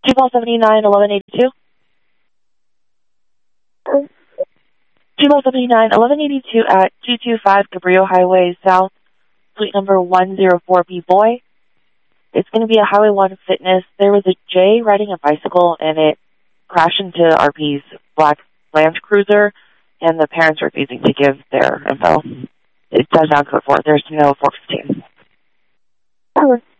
Gmail 79 1182. Gmail 79 1182 at 225 Cabrillo Highway South, suite number 104B Boy. It's going to be a Highway 1 Fitness. There was a Jay riding a bicycle, and it crashed into RP's black Land Cruiser, and the parents are refusing to give their info. It does not go for it. There's no 415.